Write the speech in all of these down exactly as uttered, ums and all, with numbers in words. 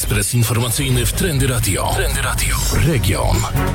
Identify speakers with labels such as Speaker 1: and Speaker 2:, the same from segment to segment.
Speaker 1: Ekspres informacyjny w Trendy Radio. Trendy Radio. Region.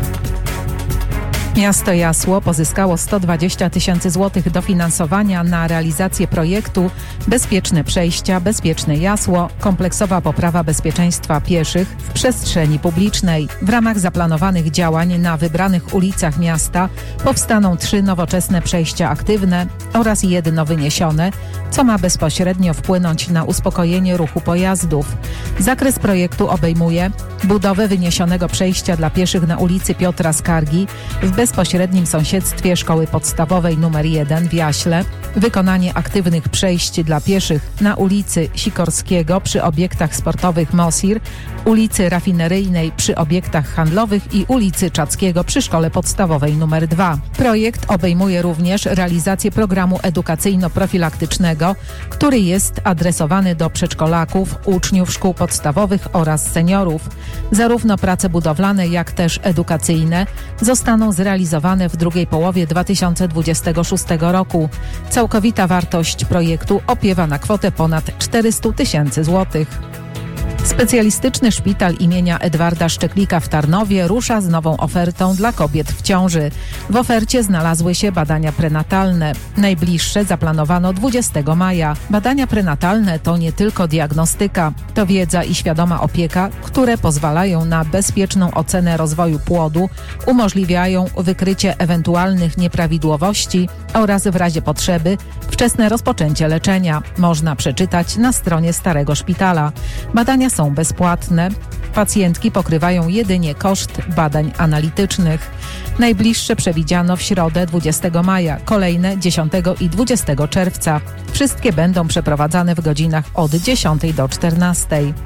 Speaker 2: Miasto Jasło pozyskało sto dwadzieścia tysięcy złotych dofinansowania na realizację projektu Bezpieczne przejścia, bezpieczne Jasło, kompleksowa poprawa bezpieczeństwa pieszych w przestrzeni publicznej. W ramach zaplanowanych działań na wybranych ulicach miasta powstaną trzy nowoczesne przejścia aktywne oraz jedno wyniesione, co ma bezpośrednio wpłynąć na uspokojenie ruchu pojazdów. Zakres projektu obejmuje budowę wyniesionego przejścia dla pieszych na ulicy Piotra Skargi w bezpośrednim sąsiedztwie szkoły podstawowej nr jeden w Jaśle, wykonanie aktywnych przejść dla pieszych na ulicy Sikorskiego przy obiektach sportowych Mosir, ulicy Rafineryjnej przy obiektach handlowych i ulicy Czackiego przy szkole podstawowej nr dwa. Projekt obejmuje również realizację programu edukacyjno-profilaktycznego, który jest adresowany do przedszkolaków, uczniów szkół podstawowych oraz seniorów. Zarówno prace budowlane, jak też edukacyjne zostaną zrealizowane w drugiej połowie dwa tysiące dwudziestego szóstego roku. Całkowita wartość projektu opiewa na kwotę ponad czterysta tysięcy złotych. Specjalistyczny szpital imienia Edwarda Szczeklika w Tarnowie rusza z nową ofertą dla kobiet w ciąży. W ofercie znalazły się badania prenatalne. Najbliższe zaplanowano dwudziestego maja. Badania prenatalne to nie tylko diagnostyka, to wiedza i świadoma opieka, które pozwalają na bezpieczną ocenę rozwoju płodu, umożliwiają wykrycie ewentualnych nieprawidłowości oraz w razie potrzeby wczesne rozpoczęcie leczenia. Można przeczytać na stronie Starego Szpitala. Badania są bezpłatne. Pacjentki pokrywają jedynie koszt badań analitycznych. Najbliższe przewidziano w środę dwudziestego maja, kolejne dziesiątego i dwudziestego czerwca. Wszystkie będą przeprowadzane w godzinach od dziesiątej do czternastej.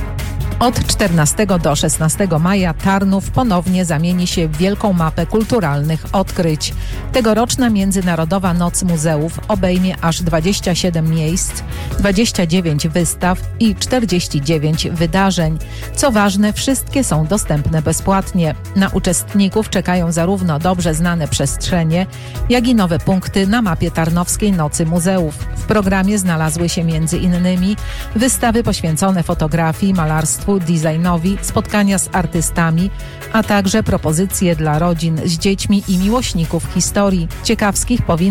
Speaker 2: Od czternastego do szesnastego maja Tarnów ponownie zamieni się w wielką mapę kulturalnych odkryć. Tegoroczna Międzynarodowa Noc Muzeów obejmie aż dwadzieścia siedem miejsc, dwadzieścia dziewięć wystaw i czterdzieści dziewięć wydarzeń. Co ważne, wszystkie są dostępne bezpłatnie. Na uczestników czekają zarówno dobrze znane przestrzenie, jak i nowe punkty na mapie Tarnowskiej Nocy Muzeów. W programie znalazły się między innymi wystawy poświęcone fotografii, malarstwu, designowi, spotkania z artystami, a także propozycje dla rodzin z dziećmi i miłośników historii. Ciekawskich powinno